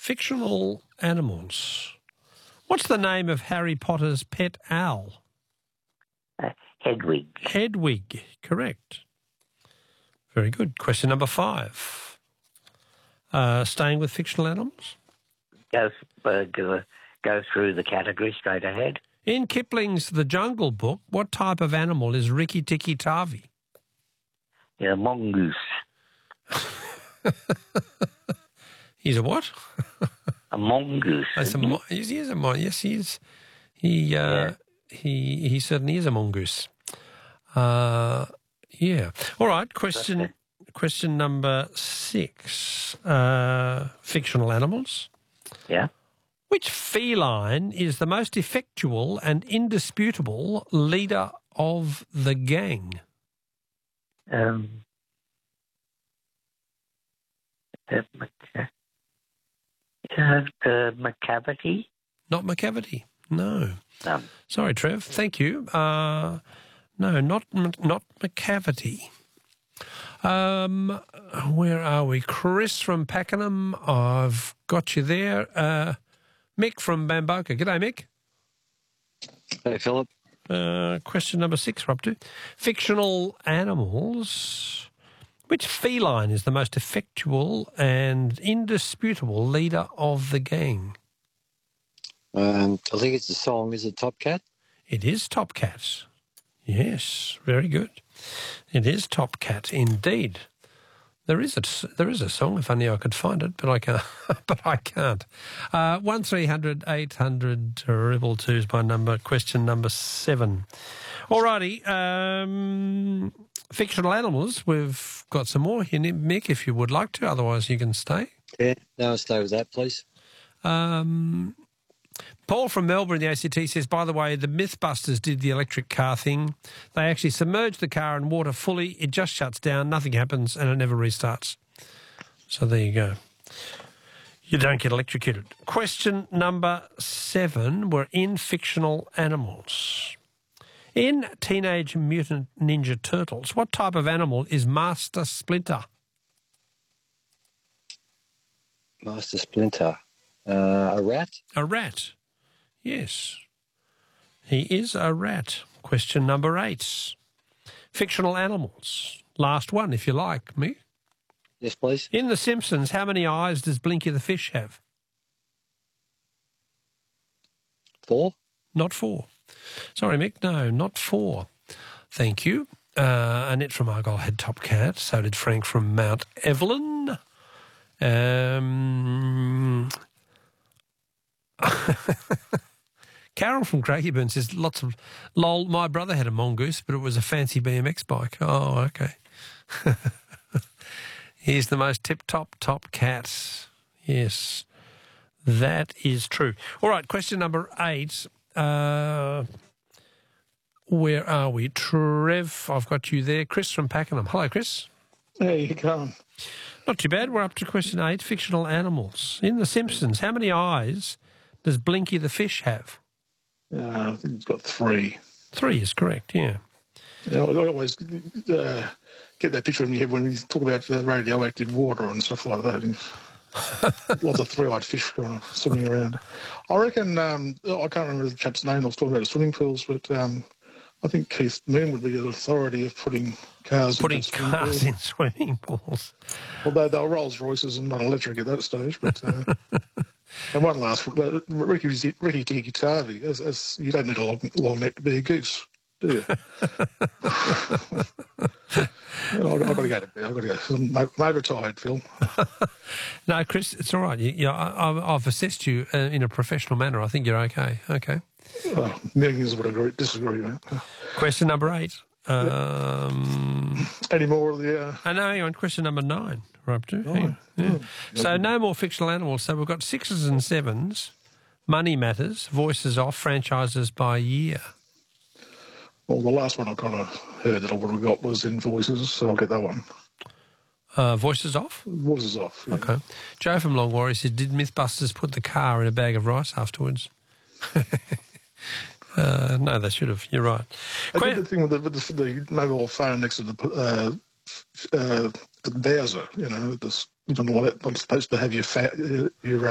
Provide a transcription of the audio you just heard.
fictional animals. What's the name of Harry Potter's pet owl? Hedwig. Hedwig, correct. Very good. Question number 5. Staying with fictional animals? Go through the category straight ahead. In Kipling's The Jungle Book, what type of animal is Rikki Tikki Tavi? Yeah, mongoose. He's a what? A mongoose. Yes, he is. He certainly is a mongoose. Yeah. All right. Question number 6. Fictional animals. Yeah. Which feline is the most effectual and indisputable leader of the gang? McCavity? Not McCavity. No. Sorry, Trev. Thank you. No, not McCavity. Where are we? Chris from Pakenham. I've got you there. Mick from Bamboka. G'day, Mick. Hey, Philip. Question number 6, we're up to. Fictional animals. Which feline is the most effectual and indisputable leader of the gang? I think it's a song. Is it Top Cat? It is Top Cat. Yes, very good. It is Top Cat indeed. There is a song. If only I could find it, but I can't. 1300 800 222 is my number. Question number 7. Alrighty. Fictional animals. We've got some more here, Mick, if you would like to. Otherwise, you can stay. Yeah, no, I'll stay with that, please. Paul from Melbourne, the ACT, says, by the way, the Mythbusters did the electric car thing. They actually submerged the car in water fully. It just shuts down, nothing happens, and it never restarts. So there you go. You don't get electrocuted. Question number 7. We're in fictional animals. In Teenage Mutant Ninja Turtles, what type of animal is Master Splinter? Master Splinter. A rat? A rat. Yes. He is a rat. Question number 8. Fictional animals. Last one, if you like, me. Yes, please. In The Simpsons, how many eyes does Blinky the Fish have? 4? Not 4. Sorry, Mick, no, not 4. Thank you. Annette from Argyle had Top Cat. So did Frank from Mount Evelyn. Carol from Craigieburn says lots of lol. My brother had a mongoose, but it was a fancy BMX bike. Oh, okay. He's the most tip-top Top Cat. Yes, that is true. All right, question number 8. Where are we? Trev, I've got you there. Chris from Pakenham. Hello, Chris. How you going? Not too bad. We're up to question 8, fictional animals. In The Simpsons, how many eyes does Blinky the Fish have? I think it's got 3. 3 is correct, yeah. I always get that picture in your head when you talk about radioactive water and stuff like that. Lots of 3-eyed fish swimming around. I reckon, I can't remember the chap's name, I was talking about the swimming pools, but I think Keith Moon would be the authority of putting cars in swimming pools. Although they were Rolls Royces and not electric at that stage. But and one last, Rikki Tikki Tavi, as you don't need a long neck to be a goose, do you? I've got to go to bed. I've got to go. I'm overtired, Phil. No, Chris, it's all right. I've assessed you in a professional manner. I think you're okay. Okay. Well, millions would disagree, mate. Question number 8. Any more of the... I know, hang on. Question number 9. We're up to. Yeah. So no more fictional animals. So we've got 6s and 7s, money matters, voices off, franchises by year. Well, the last one I kind of heard that I would have got was in Voices, so I'll get that one. Voices off? Voices off, yeah. Okay. Joe from Longwarry said, did Mythbusters put the car in a bag of rice afterwards? No, they should have. You're right. I did the thing with the mobile phone next to the Bowser, you know, this, you don't know what it's supposed to have your